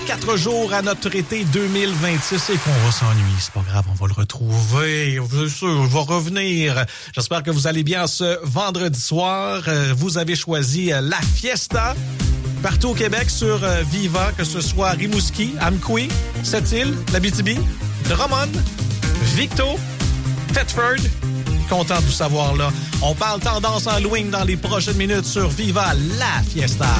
4 jours à notre été 2026 et qu'on va s'ennuyer. C'est pas grave, on va le retrouver. Bien sûr, il va revenir. J'espère que vous allez bien ce vendredi soir. Vous avez choisi la Fiesta partout au Québec sur Viva, que ce soit Rimouski, Amqui, Sept-Îles, l'Abitibi, Drummond, Victo, Thetford. Content de vous savoir là. On parle tendance Halloween dans les prochaines minutes sur Viva la Fiesta.